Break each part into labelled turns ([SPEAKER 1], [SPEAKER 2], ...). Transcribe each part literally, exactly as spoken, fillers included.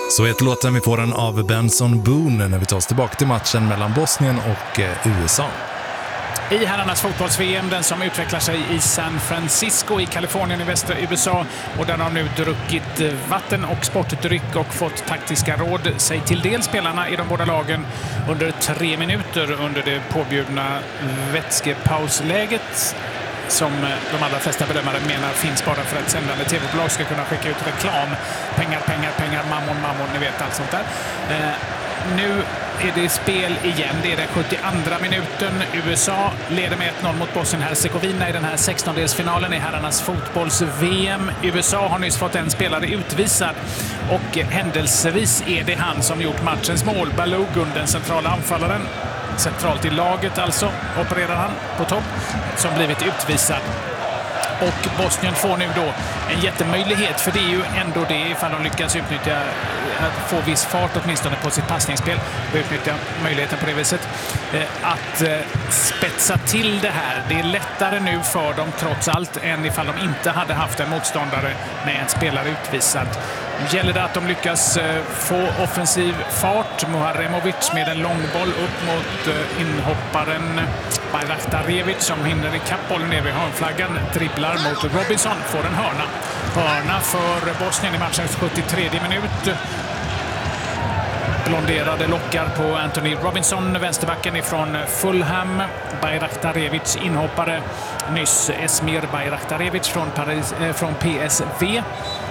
[SPEAKER 1] Så heter låten vi får den av Benson Boone när vi tar oss tillbaka till matchen mellan Bosnien och U S A.
[SPEAKER 2] I herrarnas fotbolls-V M, den som utvecklar sig i San Francisco i Kalifornien i västra U S A, och den har nu druckit vatten och sportdryck och fått taktiska råd sig till del spelarna i de båda lagen under tre minuter under det påbjudna vätskepausläget som de allra flesta bedömare menar finns bara för att sändande tv-bolag ska kunna skicka ut reklam. Pengar, pengar, pengar, mammon, mammon, ni vet allt sånt där. Eh, nu är det spel igen. Det är den sjuttioandra minuten. U S A leder med ett noll mot Bosnien-Hercegovina i den här sextondelsfinalen i herrarnas fotbolls-V M. U S A har nyss fått en spelare utvisad och händelsevis är det han som gjort matchens mål. Balogun, den centrala anfallaren, centralt i laget alltså, opererar han på topp, som blivit utvisad. Och Bosnien får nu då en jättemöjlighet, för det är ju ändå det ifall de lyckas utnyttja, att få viss fart åtminstone på sitt passningsspel och utnyttja möjligheten på det viset, att spetsa till det här. Det är lättare nu för dem trots allt än ifall de inte hade haft en motståndare med en spelare utvisad. Nu gäller det att de lyckas få offensiv fart. Muharemovic med en långboll upp mot inhopparen Bajraktarevic som hinner i kappbollen ner vid hörnflaggan, dribblar mot Robinson, får en hörna. Hörna för Bosnien i matchens sjuttiotredje minut. Blonderade lockar på Anthony Robinson, vänsterbacken ifrån Fulham. Bajraktarevic inhoppare nyss, Esmir Bajraktarevic från, Paris, eh, från P S V.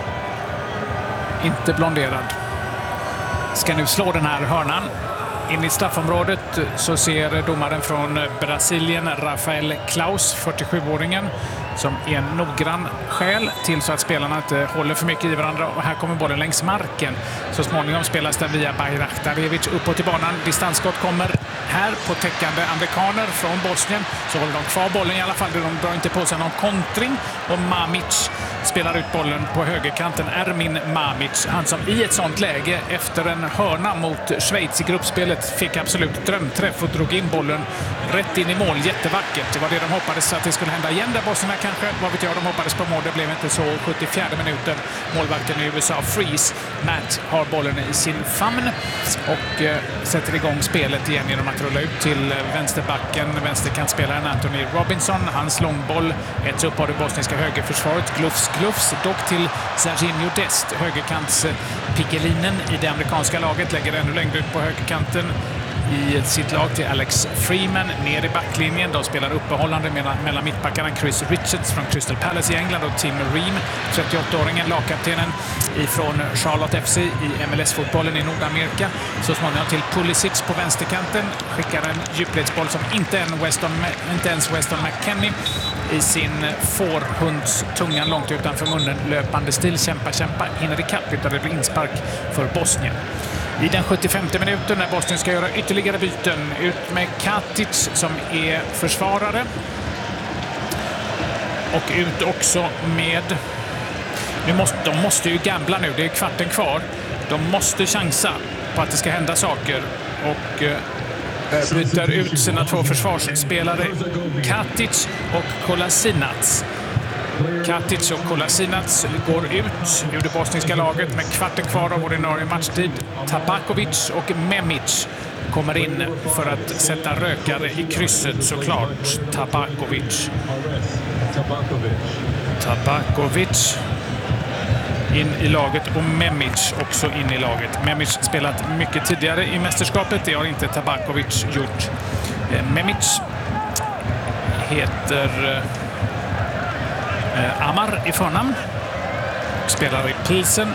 [SPEAKER 2] Inte blonderad. Ska nu slå den här hörnan. In i straffområdet så ser domaren från Brasilien, Rafael Klaus, fyrtiosjuåringen, som är en noggrann skäl till så att spelarna inte håller för mycket i varandra. Och här kommer bollen längs marken. Så småningom spelas den via Bajraktarevic uppåt i banan. Distansskott kommer här på täckande amerikaner från Bosnien. Så håller de kvar bollen i alla fall. De drar inte på sig någon kontring. Och Mamic spelar ut bollen på högerkanten. Ermin Mamic, han som i ett sånt läge efter en hörna mot Schweiz i gruppspelet fick absolut drömträff och drog in bollen rätt in i mål. Jättevackert. Det var det de hoppades att det skulle hända igen där Bosnien kanske. Vad vet jag, de hoppades på mål. Det blev inte så. sjuttiofjärde minuten. Målvakten i U S A, Freeze. Matt har bollen i sin famn och eh, sätter igång spelet igen genom att rulla ut till vänsterbacken. Vänsterkantspelaren Anthony Robinson. Hans långboll äts upp av det bosniska högerförsvaret. Glufs, glufs. Dock till Serginho Dest. Högerkants Pigelinen i det amerikanska laget. Lägger ännu längre ut på högerkanten i sitt lag till Alex Freeman ner i backlinjen. De spelar uppehållande mellan, mellan mittbackarna Chris Richards från Crystal Palace i England och Tim Ream, trettioåttaåringen, lagkaptenen ifrån Charlotte F C i M L S-fotbollen i Nordamerika. Så småningom till Pulisic på vänsterkanten. Skickar en djupledsboll som inte, en Weston, inte ens Weston McKennie i sin fårhunds tungan långt utanför munnen löpande stil. Kämpa, kämpa, hinner i kapp utan det blir inspark för Bosnien. I den sjuttiofemte minuten när Bosnien ska göra ytterligare byten, ut med Katic som är försvarare och ut också med, nu måste, de måste ju gambla nu, det är kvarten kvar, de måste chansa på att det ska hända saker och eh, byter ut sina två försvarsspelare Katic och Kolasinac. Katic och Kolasinac går ut ur det bosniska laget med kvarten kvar av ordinarie matchtid. Tabakovic och Memic kommer in för att sätta rökare i krysset såklart. Tabakovic. Tabakovic in i laget och Memic också in i laget. Memic spelat mycket tidigare i mästerskapet, det har inte Tabakovic gjort. Memic heter Amar i förnamn, spelar i Pilsen.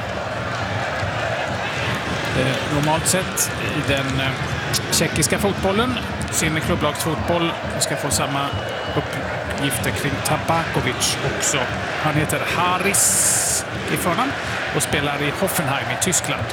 [SPEAKER 2] Eh, normalt sett i den eh, tjeckiska fotbollen. Sin klubblagsfotboll ska få samma uppgifter kring Tabakovic också. Han heter Haris i förnamn och spelar i Hoffenheim i Tyskland.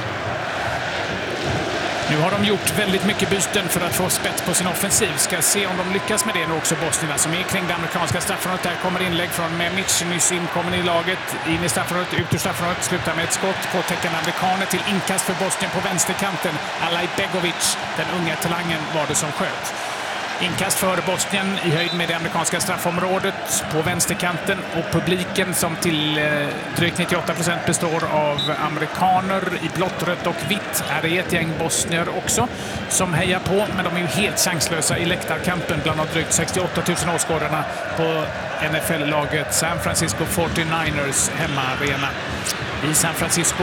[SPEAKER 2] Nu har de gjort väldigt mycket byten för att få spets på sin offensiv. Ska se om de lyckas med det nu också, Bosnien som är kring det amerikanska straffområdet. Där kommer inlägg från Memic, nyss inkommen i laget. In i straffområdet, ut ur straffområdet, slutar med ett skott på täckande amerikaner till inkast för Bosnien på vänsterkanten. Alaj Begovic, den unga talangen, var det som sköt. Inkast för Bosnien i höjd med det amerikanska straffområdet på vänsterkanten, och publiken som till eh, drygt nittioåtta procent består av amerikaner i blått, rött och vitt är det ett gäng bosnier också som hejar på, men de är ju helt chanslösa i läktarkampen bland de drygt sextioåtta tusen åskådarna på N F L-laget San Francisco fyrtionioers hemmaarena i San Francisco.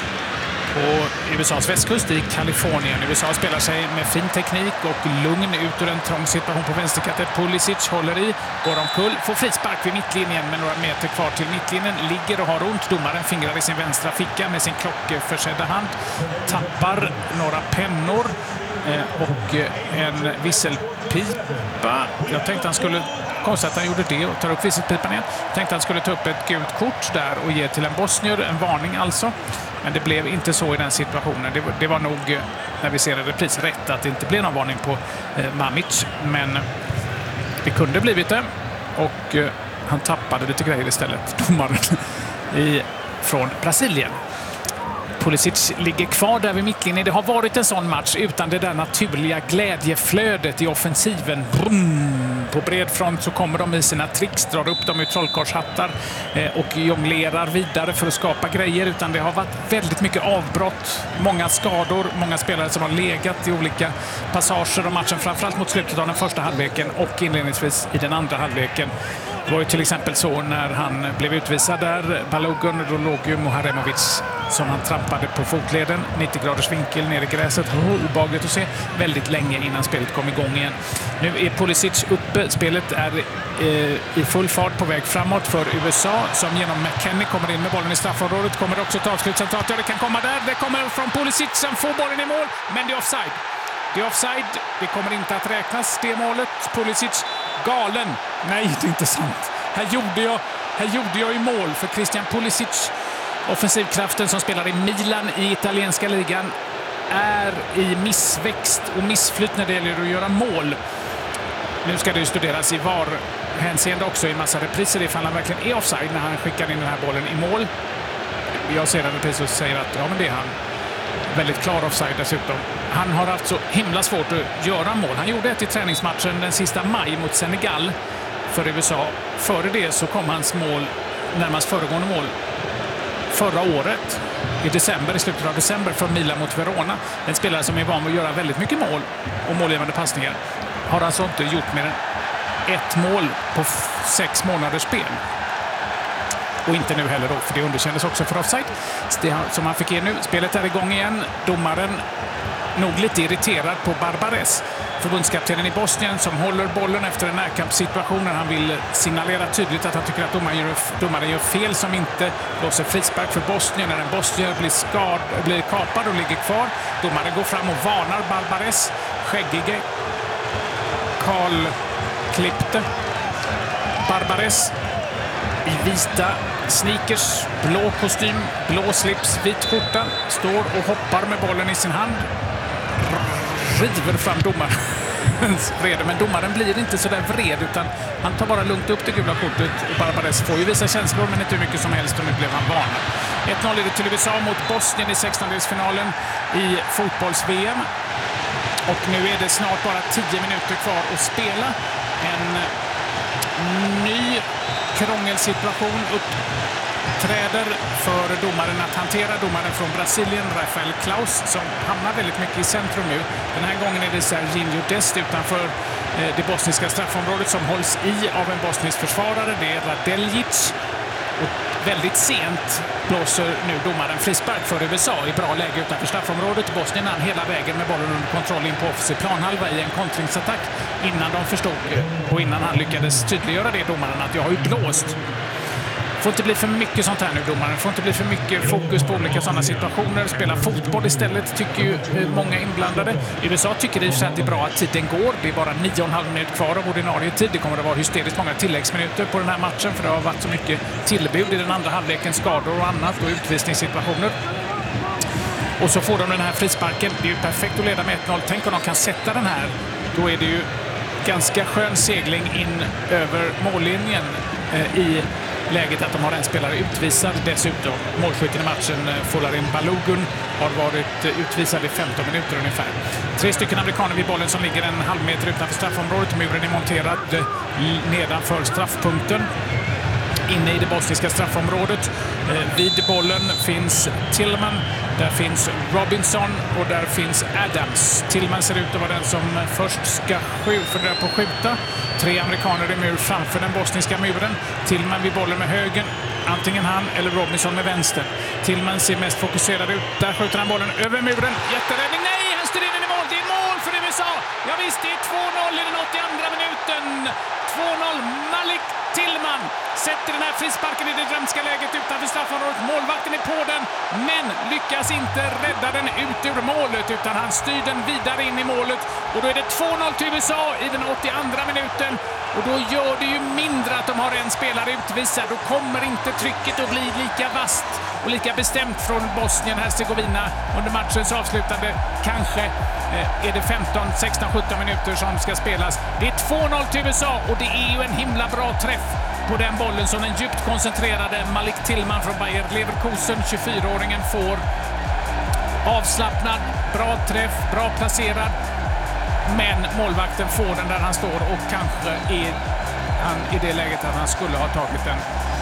[SPEAKER 2] På U S As västkust i Kalifornien. U S A spelar sig med fin teknik och lugn ut ur en trång situation på vänsterkanten. Pulisic håller i, går omkull, får frispark vid mittlinjen med några meter kvar till mittlinjen. Ligger och har ont. Domaren fingrar i sin vänstra ficka med sin klockförsedda hand. Tappar några pennor och en visselpipa. Jag tänkte han skulle... Konstigt att han gjorde det och tar upp visselpipan igen. Tänkte att han skulle ta upp ett gult kort där och ge till en bosnier, en varning alltså. Men det blev inte så i den situationen. Det var, det var nog, när vi ser en repris, rätt att det inte blev någon varning på eh, Mamic. Men det kunde blivit det. Och eh, han tappade lite grejer istället, domaren i, från Brasilien. Pulisic ligger kvar där vid mittlinjen. Det har varit en sån match utan det där naturliga glädjeflödet i offensiven. Brum! På bred front så kommer de i sina tricks, drar upp dem i trollkarlshattar och jonglerar vidare för att skapa grejer. Utan det har varit väldigt mycket avbrott, många skador, många spelare som har legat i olika passager av matchen, framförallt mot slutet av den första halvleken och inledningsvis i den andra halvleken. Det var ju till exempel så när han blev utvisad där, Balogun, då låg ju Muharemovic som han trampade på fotleden, nittio graders vinkel ner i gräset. Oh, obehagligt att se väldigt länge innan spelet kom igång igen. Nu är Pulisic uppe, spelet är eh, i full fart på väg framåt för U S A som genom McKennie kommer in med bollen i straffområdet. Kommer också ta avslut centralt. Ja, det kan komma där. Det kommer från Pulisic som får bollen i mål, men det är offside. Det är offside. Det kommer inte att räknas, det målet. Pulisic galen. Nej, det är inte sant. Här gjorde jag, här gjorde jag i mål för Christian Pulisic. Offensivkraften som spelar i Milan i italienska ligan är i missväxt och missflytt när det gäller att göra mål. Nu ska det ju studeras i V A R-hänseende också i en massa repriser ifall han verkligen är offside när han skickar in den här bollen i mål. Jag ser en repris och säger att ja, men det är han. Väldigt klar offside dessutom. Han har haft så himla svårt att göra mål. Han gjorde ett i träningsmatchen den sista maj mot Senegal för U S A. Före det så kom hans mål, närmast föregående mål, förra året i december, i slutet av december för Milan mot Verona. En spelare som är van att göra väldigt mycket mål och målgivande passningar har alltså inte gjort mer än ett mål på sex månaders spel. Och inte nu heller då, för det underkändes också för offside. Det som han fick in nu. Spelet är igång igen. Domaren nog lite irriterad på Barbares, förbundskaptenen i Bosnien, som håller bollen efter en närkampssituation när han vill signalera tydligt att han tycker att domaren gör, domaren gör fel som inte blåser frispark för Bosnien när en bosnier blir, skad, blir kapad och ligger kvar. Domaren går fram och varnar Barbares, skäggige Karl Klippte. Barbares i vita sneakers, blå kostym, blå slips, vit skjorta, står och hoppar med bollen i sin hand. River fram domarens vrede, men domaren blir inte så där vred utan han tar bara lugnt upp det gula kortet och Barbares får ju visa känslor men inte hur mycket som helst och nu blev han varnad. ett noll är det till U S A mot Bosnien i sextondelsfinalen i fotbolls-V M. Och nu är det snart bara tio minuter kvar att spela. En ny krångelsituation uppträder för domaren att hantera. Domaren från Brasilien, Rafael Klaus, som hamnar väldigt mycket i centrum nu. Den här gången är det Serginho Dest utanför det bosniska straffområdet som hålls i av en bosnisk försvarare. Det är Radeljic. Och väldigt sent blåser nu domaren frispark för U S A i bra läge utanför straffområdet. Bosnien hann hela vägen med bollen under kontroll in på offensiv planhalva i en kontringsattack innan de förstod och innan han lyckades tydliggöra det domaren att jag har ju blåst. Får inte bli för mycket sånt här nu, domaren. Får inte bli för mycket fokus på olika sådana situationer. Spela fotboll istället, tycker ju många inblandade. U S A tycker i och för sig att det är bra att tiden går. Det är bara nio och en halv minut kvar av ordinarie tid. Det kommer att vara hysteriskt många tilläggsminuter på den här matchen för det har varit så mycket tillbud i den andra halvleken, skador och annat och utvisningssituationer. Och så får de den här frisparken. Det är ju perfekt att leda med ett noll. Tänk om de kan sätta den här. Då är det ju ganska skön segling in över mållinjen eh, i läget att de har en spelare utvisad dessutom. Målskytten i matchen, Folarin Balogun, har varit utvisad i femton minuter ungefär. Tre stycken amerikaner vid bollen som ligger en halv meter utanför straffområdet. Muren är monterad nedanför straffpunkten. Inne i det bosniska straffområdet. Eh, vid bollen finns Tillman, där finns Robinson och där finns Adams. Tillman ser ut att vara den som först ska fundera på att skjuta. Tre amerikaner i mur framför den bosniska muren. Tillman vid bollen med högen, antingen han eller Robinson med vänster. Tillman ser mest fokuserad ut. Där skjuter han bollen över muren. Jätteräddning. Nej, han styr in i mål. Det är mål för U S A. Ja visst, det är två noll i den åttioandra minuten. två noll. Malik Tillman sätter den här frisparken i det drömska läget utanför straffområdet. Målvakten är på den, men lyckas inte rädda den ut ur målet, utan han styr den vidare in i målet. Och då är det två noll till U S A i den åttioandra minuten. Och då gör det ju mindre att de har en spelare utvisad. Då kommer inte trycket att bli lika vasst och lika bestämt från Bosnien-Hercegovina under matchens avslutande. Kanske eh, är det femton, sexton, sjutton minuter som ska spelas. Det är två noll till U S A och det är ju en himla bra träff på den bollen som den djupt koncentrerade Malik Tillman från Bayer Leverkusen, tjugofyraåringen, får. Avslappnad, bra träff, bra placerad. Men målvakten får den där han står och kanske är han i det läget att han skulle ha tagit den.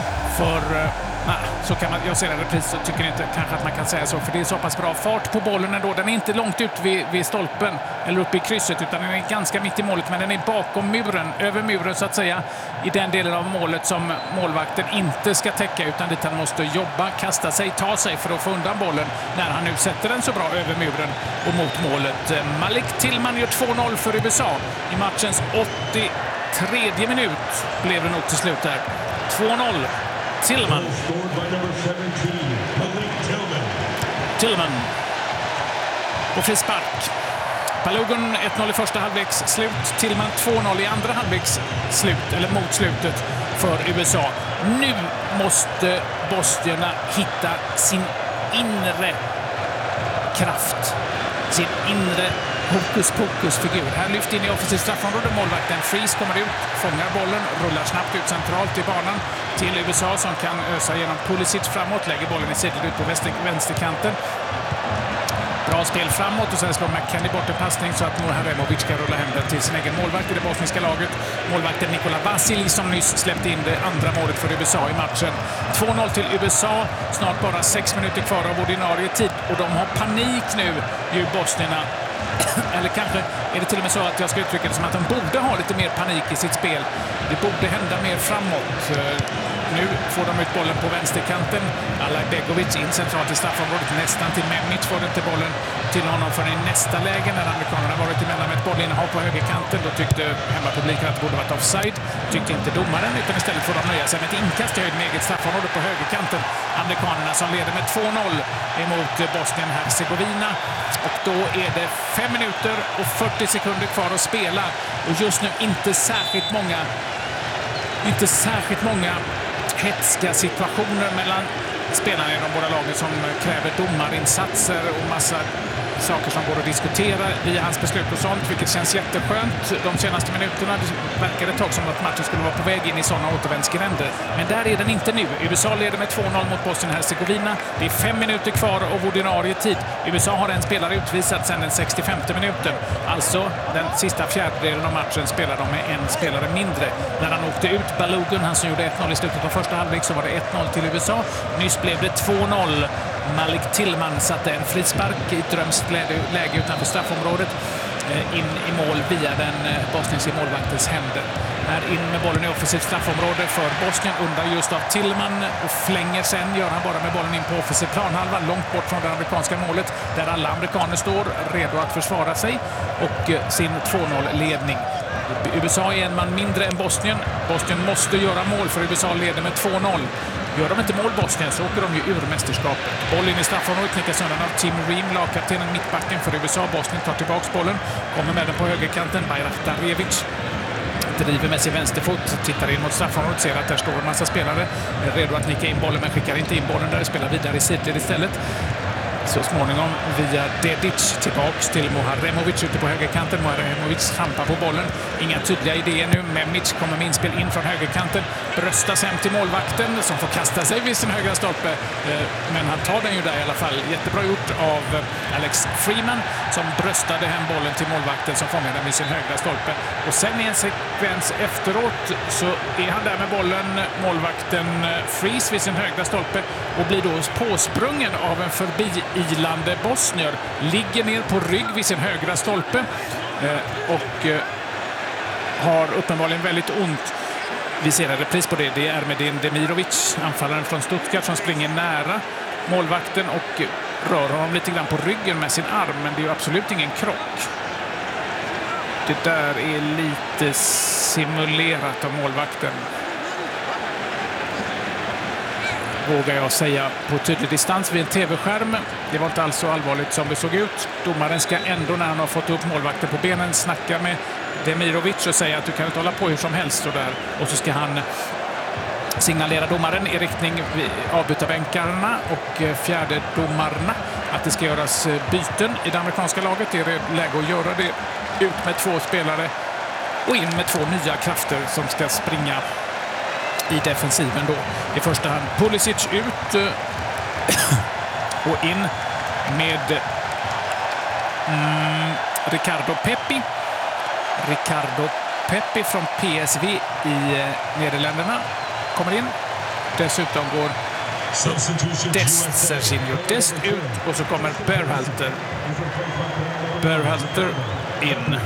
[SPEAKER 2] För nej, så kan man, jag ser en repris så tycker inte kanske att man kan säga så, för det är så pass bra fart på bollen ändå. Den är inte långt ut vid, vid stolpen eller uppe i krysset, utan den är ganska mitt i målet, men den är bakom muren, över muren så att säga, i den delen av målet som målvakten inte ska täcka, utan dit han måste jobba, kasta sig, ta sig för att få undan bollen när han nu sätter den så bra över muren och mot målet. Malik Tillman gör två noll för U S A i matchens åttiotre minut blev det nog till slut där. två noll. Tillman. Tillman. Och frispark. Balogun ett noll i första halvleks slut. Tillman två noll i andra halvleks slut, eller mot slutet för U S A. Nu måste bosnierna hitta sin inre kraft. Sin inre hokus pokus figur. Här lyfter in i offensivt straffområde. Målvakten Freeze kommer ut, fångar bollen, rullar snabbt ut centralt i banan till U S A som kan ösa genom Pulisic framåt, lägger bollen i sidled ut på vänster, vänsterkanten. Bra spel framåt och sen slår McKennie bort en passning så att Muharemovic ska rulla hem den till sin egen målvakt i det bosniska laget. Målvakten Nikola Vasili som nyss släppte in det andra målet för U S A i matchen. två noll till U S A, snart bara sex minuter kvar av ordinarie tid och de har panik nu, ju bosnierna. Eller kanske är det till och med så att jag ska uttrycka det som att de borde ha lite mer panik i sitt spel. Det borde hända mer framåt. Nu får de ut bollen på vänsterkanten. Alaj Begovic in centralt i straffområdet. Nästan till Memic får inte bollen till honom för i nästa läge när amerikanerna varit emellan med ett bollinnehav på högerkanten. Då tyckte hemmapubliken att det borde varit offside. Tyckte inte domaren, utan istället får de nöja sig med ett inkast i höjd med eget straffområde på högerkanten. Amerikanerna som leder med två noll emot Bosnien-Hercegovina. Och då är det fem minuter och fyrtio sekunder kvar att spela. Och just nu inte särskilt många inte särskilt många hetska situationer mellan spelarna i de båda lagen som kräver domarinsatser och massa saker som går att diskutera via hans beslut och sånt, vilket känns jätteskönt de senaste minuterna. Det verkar ett tag som att matchen skulle vara på väg in i sådana återvändsgränder. Men där är den inte nu. U S A leder med två noll mot Bosnien-Hercegovina. Det är fem minuter kvar av ordinarie tid. U S A har en spelare utvisad sedan den sextiofemte minuten. Alltså den sista fjärdedelen av matchen spelar de med en spelare mindre. När han åkte ut Balogun, han som gjorde ett noll i slutet av första halvlek, så var det ett noll till U S A. Nyss blev det två noll. Malik Tillman satte en frispark i ett drömskt läge utanför straffområdet in i mål via den bosniska målvaktens händer. Här in med bollen i offensivt straffområde för Bosnien, undan just av Tillman, och flänger sen, gör han bara med bollen in på offensiv planhalva, långt bort från det amerikanska målet där alla amerikaner står redo att försvara sig och sin två noll-ledning. U S A är en man mindre än Bosnien. Bosnien måste göra mål för U S A leder med två noll. Gör de inte mål Bosnien så åker de ju ur mästerskapet. Boll in i straffområdet knickas undan av Tim Ream, lagkaptenen, mittbacken för U S A. Bosnien tar tillbaks bollen, kommer med den på högerkanten. Bajraktarevic driver med sin vänsterfot, tittar in mot straffområdet, ser att där står en massa spelare redo att nicka in bollen, men skickar inte in bollen där, spelar vidare i sidled istället. Så småningom via Dedic tillbaks till Moharemovic ute på högerkanten. Moharemovic trampar på bollen. Inga tydliga idéer nu. Memic kommer med inspel in från högerkanten. Bröstas hem till målvakten som får kasta sig vid sin högra stolpe. Men han tar den ju där i alla fall. Jättebra gjort av Alex Freeman som bröstade hem bollen till målvakten som fångade den vid sin högra stolpe. Och sen i en sekvens efteråt så är han där med bollen. Målvakten Freeze vid sin högra stolpe och blir då påsprungen av en förbi-ilande bosnier. Ligger ner på rygg vid sin högra stolpe och har uppenbarligen väldigt ont. Vi ser en repris på det. Det är Ermedin Demirovic, anfallaren från Stuttgart, som springer nära målvakten och rör honom lite grann på ryggen med sin arm, men det är ju absolut ingen krock. Det där är lite simulerat av målvakten, vågar jag säga på tydlig distans vid en tv-skärm. Det var inte alls så allvarligt som det såg ut. Domaren ska ändå, när han har fått upp målvakten på benen, snacka med Demirovic och säga att du kan inte hålla på hur som helst. Och, där. och så ska han signalera domaren i riktning avbytarbänkarna och fjärde domarna att det ska göras byten i det amerikanska laget. Det är läge att göra det. Ut med två spelare och in med två nya krafter som ska springa i defensiven då. I första hand Pulisic ut och in med mm, Ricardo Pepi. Ricardo Pepi från P S V i Nederländerna kommer in. Dessutom går Dest, Serginho Dest ut och så kommer Berhalter. Berhalter in.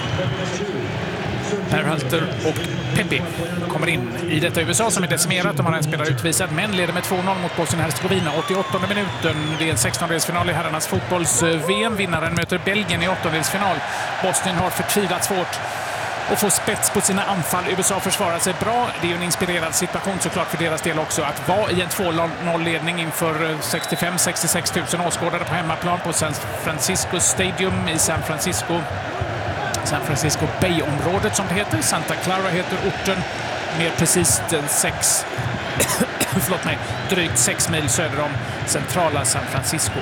[SPEAKER 2] Berhalter och Pepi kommer in i detta U S A som är decimerat. De har en spelare utvisad men leder med två noll mot Bosnien-Hercegovina. åttioåttonde minuten. Det är en sextondelsfinal i herrarnas fotbolls-V M. Vinnaren möter Belgien i åttondelsfinal. Bosnien har förtvivlat svårt och få spets på sina anfall. U S A försvarar sig bra. Det är ju en inspirerad situation såklart för deras del också att vara i en två noll-ledning inför sextiofem till sextiosex tusen åskådare på hemmaplan på San Francisco Stadium i San Francisco. San Francisco Bay-området som det heter. Santa Clara heter orten, med precis sex, förlåt mig, drygt sex mil söder om centrala San Francisco.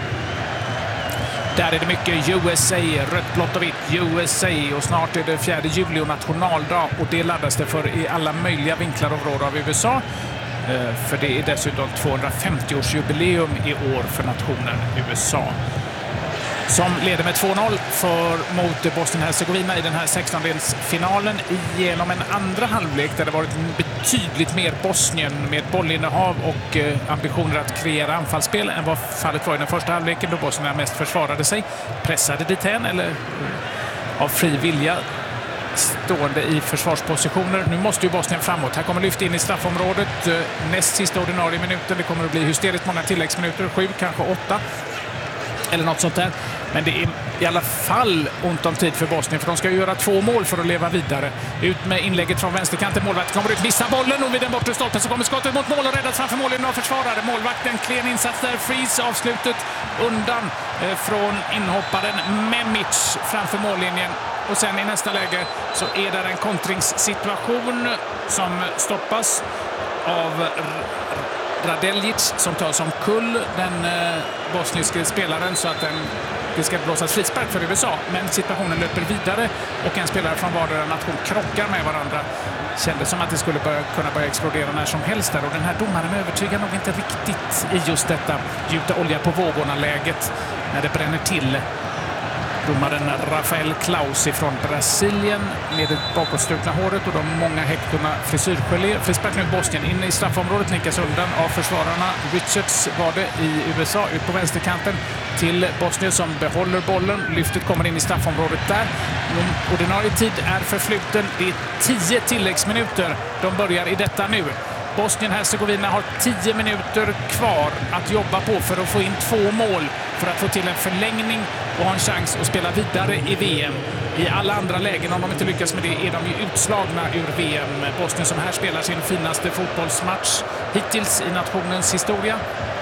[SPEAKER 2] Där är det mycket U S A, rött, blått och vitt, U S A, och snart är det fjärde juli och nationaldag och det laddas det för i alla möjliga vinklar och vrår av U S A. För det är dessutom tvåhundrafemtio-årsjubileum i år för nationen U S A. Som leder med två noll för mot Bosnien-Hercegovina i den här sextondelsfinalen genom en andra halvlek där det varit betydligt mer Bosnien med bollinnehav och eh, ambitioner att kreera anfallsspel än vad fallet var i den första halvleken då Bosnien mest försvarade sig. Pressade dithän eller eh, av fri vilja stående i försvarspositioner. Nu måste ju Bosnien framåt. Här kommer lyft in i straffområdet. Eh, näst sista ordinarie minuten. Det kommer att bli hysteriskt många tilläggsminuter. Sju, kanske åtta. Eller något sånt där. Men det är i alla fall ont om tid för Bosnien för de ska ju göra två mål för att leva vidare. Ut med inlägget från vänsterkanten. Målvakten kommer ut, missar bollen och vid den bortre stolpen så kommer skottet mot mål och räddas framför målen av försvarare. Målvakten, klen insats där. Freeze avslutet undan eh, från inhopparen Memic framför mållinjen. Och sen i nästa läge så är det en kontringssituation som stoppas av Radeljic som tar som kull den eh, bosniske spelaren så att den, det ska blåsas frispark för U S A. Men situationen löper vidare och en spelare från vardera nation krockar med varandra. Kändes som att det skulle börja, kunna börja explodera när som helst där. Och den här domaren övertygar nog inte riktigt i just detta gjuta olja på vågorna-läget när det bränner till. Domaren Rafael Klaus från Brasilien med det bakåtstrukna håret och de många hektorna frisyrgelé. Frispark nu Bosnien in i straffområdet, nickas undan av försvararna. Richards var det i U S A, ut på vänsterkanten till Bosnien som behåller bollen. Lyftet kommer in i straffområdet där. Ordinarie tid är förfluten. Det är tio tilläggsminuter. De börjar i detta nu. Bosnien-Hercegovina har tio minuter kvar att jobba på för att få in två mål för att få till en förlängning och ha en chans att spela vidare i V M. I alla andra lägen, om de inte lyckas med det, är de ju utslagna ur V M. Bosnien som här spelar sin finaste fotbollsmatch hittills i nationens historia.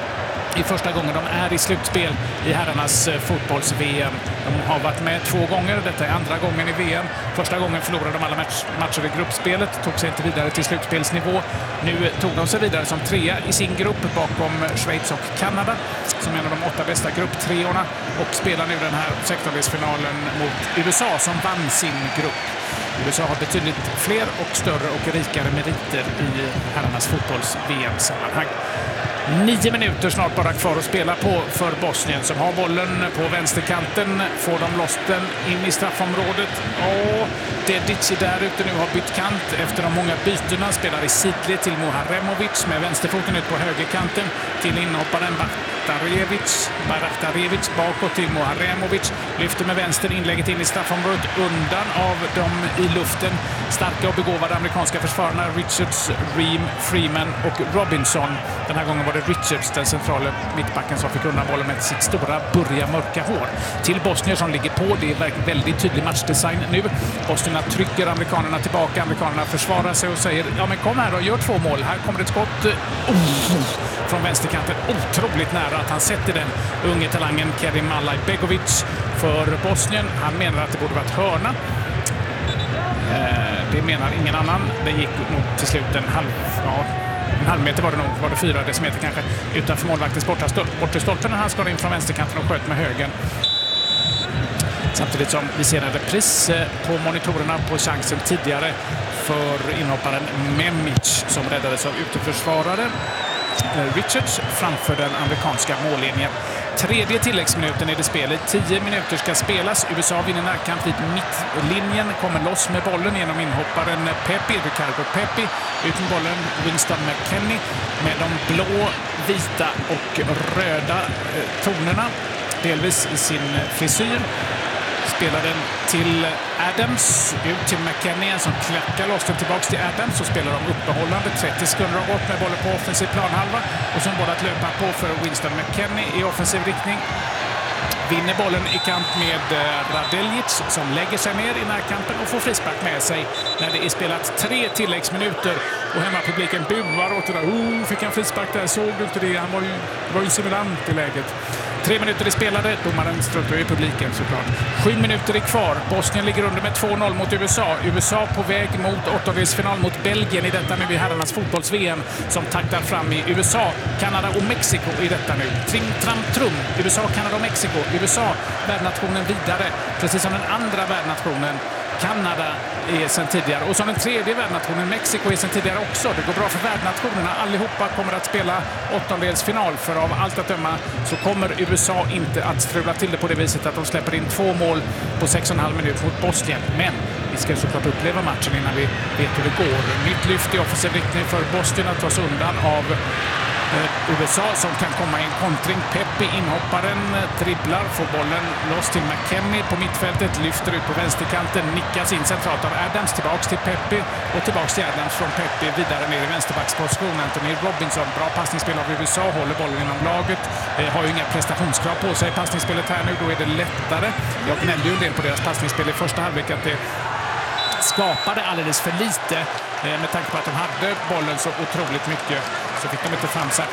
[SPEAKER 2] i första gången de är i slutspel i herrarnas fotbolls-V M. De har varit med två gånger, detta är andra gången i V M. Första gången förlorade de alla match, matcher i gruppspelet, tog sig inte vidare till slutspelsnivå. Nu tog de sig vidare som trea i sin grupp bakom Schweiz och Kanada som är en av de åtta bästa grupptreorna och spelar nu den här sextondelsfinalen mot U S A som vann sin grupp. U S A har betydligt fler och större och rikare meriter i herrarnas fotbolls-V M-sammanhang. Nio minuter snart bara kvar att spela på för Bosnien som har bollen på vänsterkanten. Får de loss den in i straffområdet. Och Dedici där ute nu har bytt kant efter de många bytena. Spelar i sidled till Muharemovic med vänsterfoten ut på högerkanten till inhopparen Bakhtarevic. Bakhtarevic bakåt till Muharemovic. Lyfter med vänster inlägget in i straffområdet undan av dem i luften. Starka och begåvade amerikanska försvararna Richards, Ream, Freeman och Robinson. Den här gången var det Richards, den centrala mittbacken, som fick undan bollen med sitt stora burriga mörka hår. Till Bosnien som ligger på. Det är verkligen väldigt tydlig matchdesign nu. Bosnierna trycker amerikanerna tillbaka. Amerikanerna försvarar sig och säger ja men kom här och gör två mål. Här kommer ett skott oh, från vänsterkanten. Otroligt nära att han sätter den. Unge talangen Kerim Alajbegovic för Bosnien. Han menar att det borde varit hörna. Det menar ingen annan. Det gick nog till slut en halv... Ja, en halv meter var det nog. Var det fyra decimeter kanske. Utanför målvaktens borta bortre stolpen när han skar in från vänsterkanten och sköt med högen. Samtidigt som vi ser en repris på monitorerna på chansen tidigare för inhopparen Memic som räddades av uteförsvarare Richards framför den amerikanska mållinjen. Tredje tilläggsminuten i det spelet. Tio minuter ska spelas. U S A vinner närkamp vid mittlinjen. Kommer loss med bollen genom inhopparen Pepi, Ricardo Pepi. Ut med bollen Winston McKennie med de blå, vita och röda tonerna. Delvis i sin frisyr. Spelar den till Adams, ut till McKennie som klackar loss den tillbaka till Adams och spelar de uppehållande. trettio sekunder har gått med bollen på offensiv planhalva och sen bollen att löpa på för Winston McKennie i offensiv riktning. Vinner bollen i kamp med Radeljic som lägger sig ner i närkampen och får frispark med sig när det är spelat tre tilläggsminuter och hemmapubliken buar åt det där. Oh, fick han frispark där, såg du inte det? Han var ju, var ju simulant i läget. Tre minuter är spelade, domaren struntar i publiken såklart. Sju minuter är kvar, Bosnien ligger under med två noll mot U S A. U S A på väg mot åttondelsfinal mot Belgien i detta nu i herrarnas fotbolls-V M som taktar fram i U S A, Kanada och Mexiko i detta nu. Trim, tram, trum. U S A, Kanada och Mexiko. U S A, värdnationen vidare, precis som den andra värdnationen. Kanada är sedan tidigare och som den tredje värdnationen Mexiko är sedan tidigare också. Det går bra för värdnationerna. Allihopa kommer att spela åttondelsfinal för av allt att döma så kommer U S A inte att strula till det på det viset att de släpper in två mål på sex och en halv minut mot Bosnien. Men vi ska såklart uppleva matchen innan vi vet hur det går. Nytt lyft i offensiv riktning för Bosnien att tas undan av U S A som kan komma i en kontring. Pepi, inhopparen, dribblar, får bollen loss till McKennie på mittfältet, lyfter ut på vänsterkanten, nickas in centralt av Adams, tillbaks till Pepi och tillbaks till Adams från Pepi, vidare ner i vänsterbacksposition. Anthony Robinson, bra passningsspel av U S A, håller bollen inom laget, eh, har ju inga prestationskrav på sig i passningsspelet här nu, då är det lättare. Jag gnällde ju en del på deras passningsspel i första halvlek att det skapade alldeles för lite. Med tanke på att de hade bollen så otroligt mycket så fick de inte fram